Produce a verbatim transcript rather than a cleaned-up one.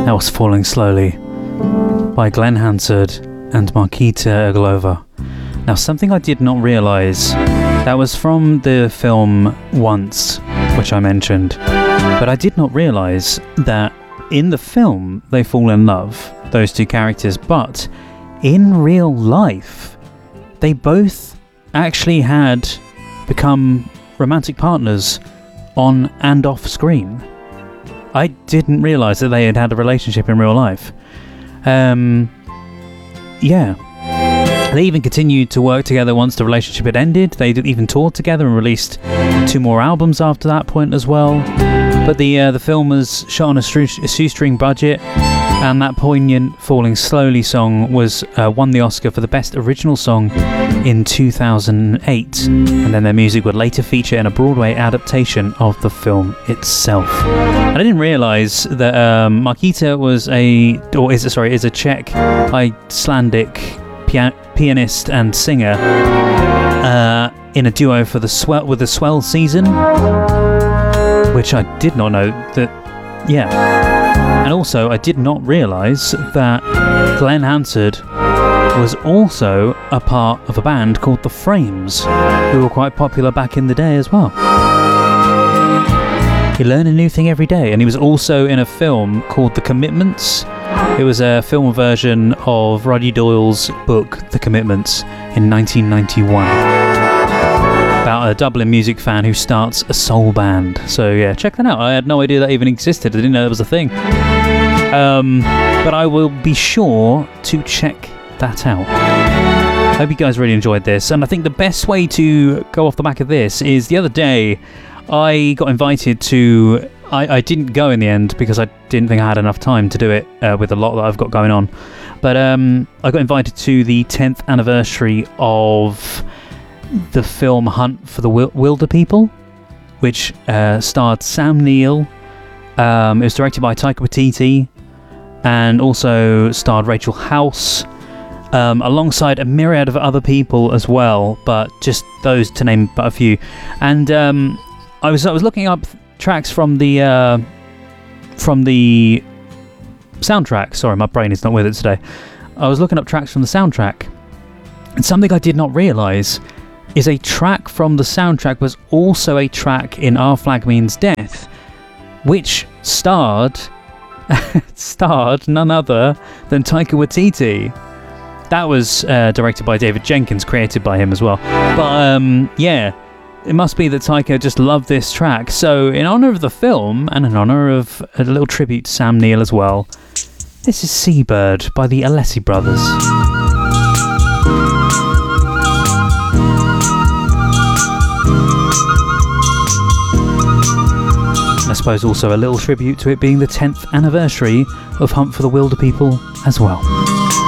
That was Falling Slowly by Glenn Hansard and Markita Irglova. Now, something I did not realise, that was from the film Once, which I mentioned, but I did not realise that in the film they fall in love, those two characters, but in real life they both actually had become romantic partners on and off screen. I didn't realise that they had had a relationship in real life. Um, yeah. They even continued to work together once the relationship had ended. They even toured together and released two more albums after that point as well. But the uh, the film was shot on a, stru- a shoestring budget, and that poignant Falling Slowly song was uh, won the Oscar for the Best Original Song in two thousand eight. And then their music would later feature in a Broadway adaptation of the film itself. And I didn't realise that um, Markita was a, or is sorry, is a Czech Icelandic pia- pianist and singer uh, in a duo for the Swell with the Swell season, which I did not know that. Yeah, and also I did not realise that Glenn Hansard was also a part of a band called The Frames, who were quite popular back in the day as well. You learn a new thing every day. And he was also in a film called The Commitments. It was a film version of Roddy Doyle's book The Commitments in nineteen ninety-one, about a Dublin music fan who starts a soul band. So yeah, check that out. I had no idea that even existed. I didn't know that was a thing. Um, but I will be sure to check that out. Hope you guys really enjoyed this. And I think the best way to go off the back of this is the other day I got invited to... I, I didn't go in the end because I didn't think I had enough time to do it uh, with a lot that I've got going on. But um, I got invited to the tenth anniversary of the film Hunt for the Wil- Wilder People, which uh, starred Sam Neill. Um, it was directed by Taika Waititi and also starred Rachel House, um, alongside a myriad of other people as well, but just those to name but a few. And um, I was I was looking up tracks from the uh, from the soundtrack. Sorry, my brain is not with it today. I was looking up tracks from the soundtrack, and something I did not realise is a track from the soundtrack was also a track in Our Flag Means Death, which starred starred none other than Taika Waititi. That was uh, directed by David Jenkins, created by him as well. But um, yeah, it must be that Taika just loved this track. So in honour of the film, and in honour of a little tribute to Sam Neill as well, this is Seabird by the Alessi Brothers. I suppose also a little tribute to it being the tenth anniversary of Hunt for the Wilder People as well.